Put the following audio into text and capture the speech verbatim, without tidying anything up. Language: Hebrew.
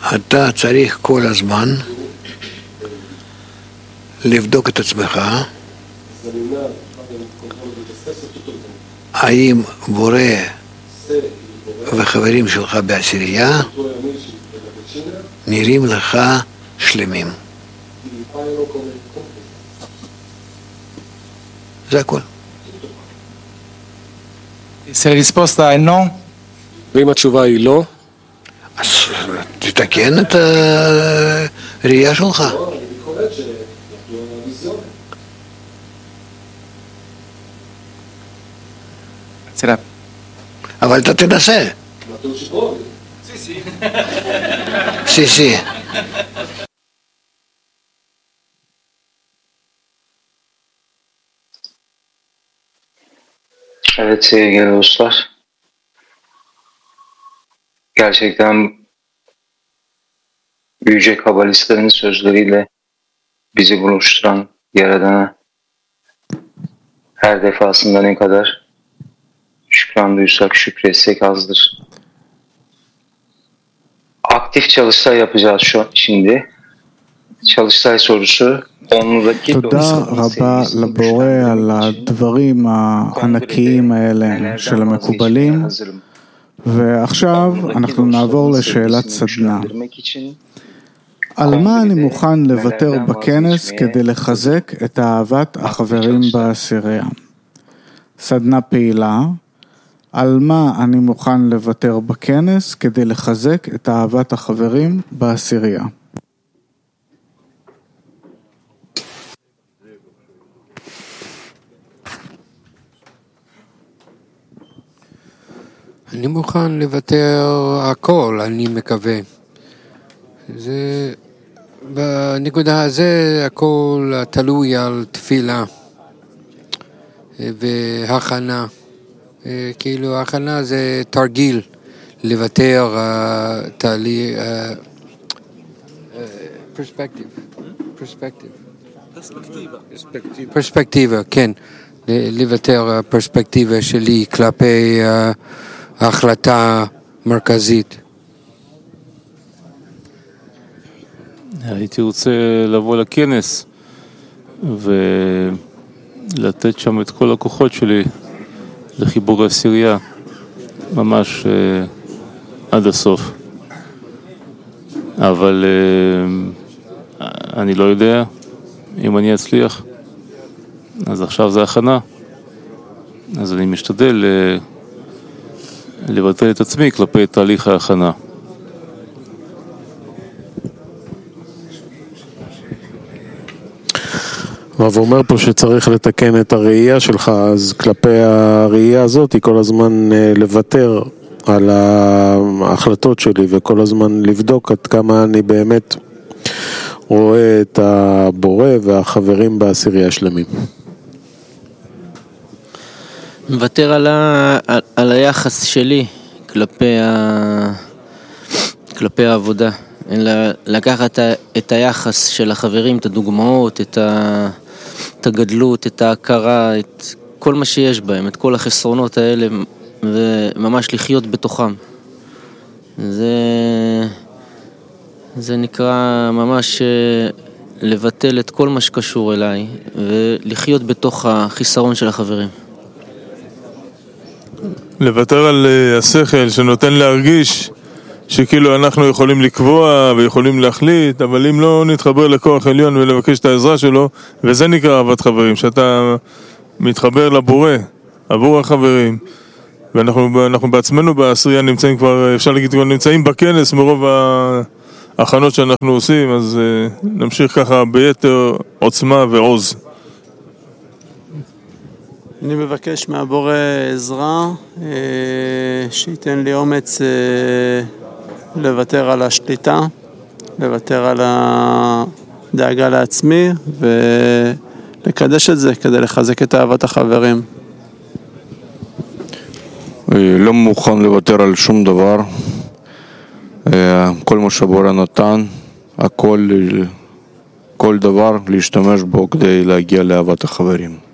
אתה צריך כל הזמן לבדוק את עצמך האם בורא וחברים שלך בעשירייה נראים לך שלמים. זה הכל. Se la risposta è no? ואם התשובה היא לא, אז תתקן את הראייה שלך. אבל אתה תנסה. סי סי. Evet sevgili dostlar, gerçekten Yüce Kabalistlerin sözleriyle bizi buluşturan Yaradan'a her defasında ne kadar şükran duysak, şükretsek azdır. Aktif çalıştay yapacağız şu şimdi. çalıştay sorusu תודה רבה לבורא על הדברים הענקיים האלה של המקובלים, ועכשיו אנחנו נעבור לשאלת סדנה. על מה אני מוכן לוותר בכנס כדי לחזק את אהבת החברים בעשירייה? סדנה פעילה, על מה אני מוכן לוותר בכנס כדי לחזק את אהבת החברים בעשירייה? אני מוכן לוותר הכל, אני מקווה. זה, בנקודה הזה הכל תלוי על תפילה והכנה. כאילו הכנה זה תרגיל לוותר תהליך, פרספקטיב, פרספקטיב. פרספקטיבה. פרספקטיבה, כן. לוותר פרספקטיבה שלי כלפי ההחלטה מרכזית. הייתי רוצה לבוא לכנס ולתת שם את כל הכוחות שלי לחיבור העשירייה ממש uh, עד הסוף. אבל uh, אני לא יודע אם אני אצליח. אז עכשיו זה הכנה. אז אני משתדל uh, לבטל את עצמי כלפי תהליך ההכנה. והוא אומר פה שצריך לתקן את הראייה שלך, אז כלפי הראייה הזאת היא כל הזמן לוותר על ההחלטות שלי וכל הזמן לבדוק עד כמה אני באמת רואה את הבורא והחברים בעשירייה שלמים. מוותר על, ה... על היחס שלי כלפי, ה... כלפי העבודה. לקחת את היחס של החברים, את הדוגמאות, את, ה... את הגדלות, את ההכרה, את כל מה שיש בהם, את כל החסרונות האלה, וממש לחיות בתוכם. זה, זה נקרא ממש לבטל את כל מה שקשור אליי, ולחיות בתוך החיסרון של החברים. לוותר על השכל שנותן להרגיש שכאילו אנחנו יכולים לקבוע ויכולים להחליט, אבל אם לא נתחבר לכוח עליון ולבקש את העזרה שלו, וזה נקרא אהבת חברים, שאתה מתחבר לבורא עבור החברים, ואנחנו אנחנו בעצמנו בעשירייה נמצאים כבר, אפשר להגיד, נמצאים בכנס מרוב ההכנות שאנחנו עושים, אז נמשיך ככה ביתר עוצמה ועוז. אני מבקש מהבורא עזרה, שייתן לי אומץ לוותר על השליטה, לוותר על הדאגה לעצמי ולקדש את זה כדי לחזק את אהבת החברים. לא מוכן לוותר על שום דבר, כל מה שבורא נתן, הכל, כל דבר להשתמש בו כדי להגיע לאהבת החברים.